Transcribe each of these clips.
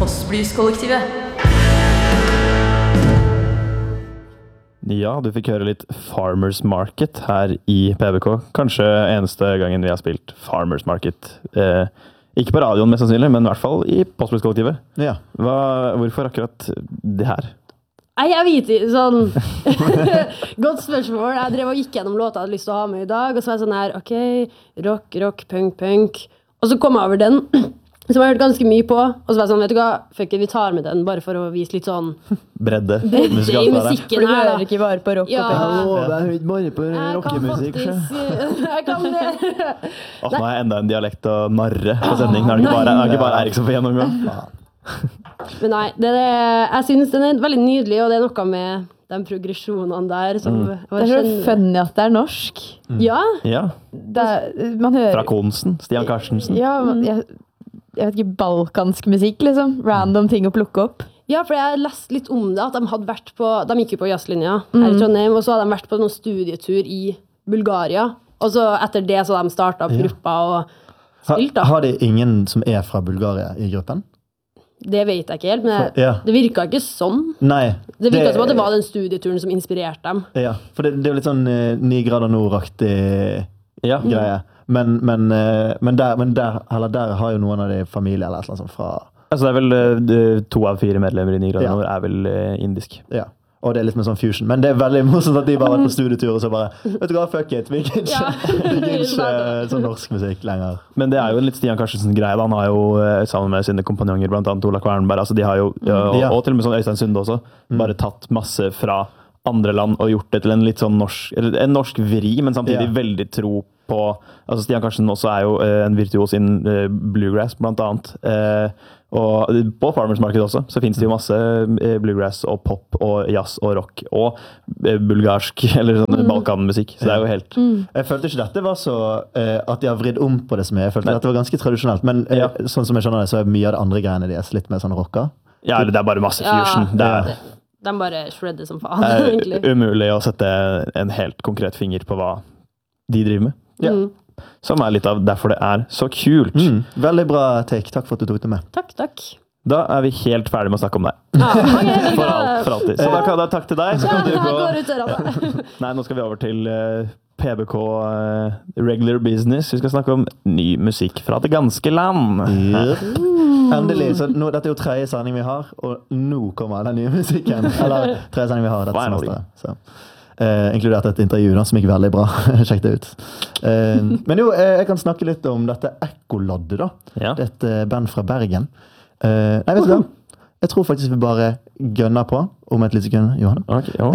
Postblues-kollektivet. Ja, du fikk høre litt Farmers Market her i PBK. Kanskje eneste gangen vi har spilt Farmers Market. Ikke på radioen mest sannsynlig, men i hvert fall i Postblues-kollektivet. Ja. Hvorfor akkurat det her? Nei, jeg vet ikke, sånn godt spørsmål. Jeg drev og gikk gjennom låta jeg hadde lyst til å ha med i dag, og så var jeg sånn her, ok, rock, punk. Og så kom jeg over den, som jeg har hørt ganske mye på, og så var jeg sånn, vet du hva, fuck it, vi tar med den bare for å vise litt sånn Bredde i musikken For du her, hører ikke bare på rock Ja. og punk. Det er ikke bare på rockemusikk. Jeg kan det. Nå har jeg enda en dialekt å narre på sending. Det er ikke bare Erik som får gjennomgang. Men nei, jeg synes den er veldig nydelig, og det er noe med de progresjonene der som Det er så funny at det er norsk. Ja. Ja, Man hører fra Konsen, Stian Karstensen. Ja, jeg vet ikke, balkansk musikk, liksom. Random ting å plukke opp. Ja, for jeg leste litt om det, at de hadde vært på, de gikk jo på jazzlinja her i Trondheim, og så hadde de vært på noen studietur i Bulgaria, og så etter det så hadde de startet opp gruppa og spilt da. Har de ingen som er fra Bulgaria i gruppen? Det vet jeg ikke helt, men Ja. det virket ikke sånn. Nei. Det virket som at det var den studieturen som inspirerte dem. Ja, for det er jo litt sånn 9 grader nord-aktig greie. Men der har jo noen av de familie eller et eller annet sånt fra... Altså det er vel 2 av 4 medlemmer i Nigrad Nord er vel indisk. Ja, og det er litt med sånn fusion. Men det er veldig morsomt at de bare har vært på studietur og så bare, vet du hva, fuck it, vi gidder ikke sånn norsk musikk lenger. Men det er jo en litt Stian Karstensen greie. Han har jo sammen med sine kompanjonger, blant annet Ola Kvernberg, altså de har jo, og til og med sånn Øystein Sunde også, bare tatt masse fra andre land og gjort det til en litt sånn norsk, eller en norsk vri, men samtidig veldig tro på, altså Stian Karstensen også er jo en virtuos innen bluegrass, blant annet. Og på Farmers Market også, så finnes det jo masse bluegrass og pop og jazz og rock og bulgarsk, eller sånn balkanmusikk. Så det er jo helt... Jeg følte ikke dette var så at de har vridd om på det som jeg følte. Dette var ganske tradisjonelt, men sånn som jeg skjønner det, så er mye av det andre greiene deres litt mer sånn rocka. Ja, eller det er bare masse fusion. De bare shredder som faen, Det egentlig. er umulig å sette en helt konkret finger på hva de driver med. Ja. Som er litt av derfor det er så kult. Veldig bra take. Takk for at du tok det med. Takk. Da er vi helt ferdig med å snakke om deg. For alltid. Så da kan jeg takk til deg. Så kan du Jeg gå. går ut døra. Nei, nå skal vi over til PBK Regular Business. Vi skal snakke om ny musikk fra det ganske land. Endelig. Så nå, dette er jo 3. sending vi har, og nå kommer den nye musikken. Eller 3. sending vi har dette semesteret. Så. Inkludert et intervju da, som gikk veldig bra. Sjekk det ut. Men jo, jeg kan snakke litt om dette Ekkolodd da. Ja. Det er et band fra Bergen. Nei, vet du hva? Jeg tror faktisk vi bare gønner på om et lite sekund, Johan. Okay, ja.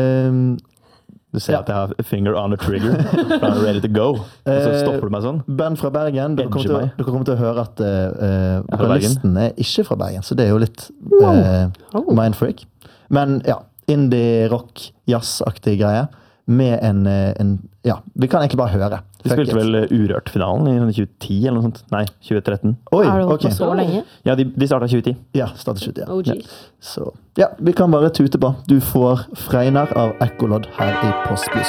Du ser at jeg har finger on the trigger. I'm ready to go. Og så stopper du meg sånn. Band fra Bergen. Dere kommer til å høre at vokalisten er ikke fra Bergen, så det er jo litt mindfreak. Men ja, indie, rock, jazz-aktig greie med en ja, vi kan egentlig bare høre. De spilte vel Urørt-finalen i 2010 eller noe sånt. Nei, 2013. Oi, Er det holdt ok. på så lenge? Ja, de startet 2010. Ja, startet 20, ja. OG. Så ja, vi kan bare tute på. Du får Fregner av Ekkolodd her i Postblues.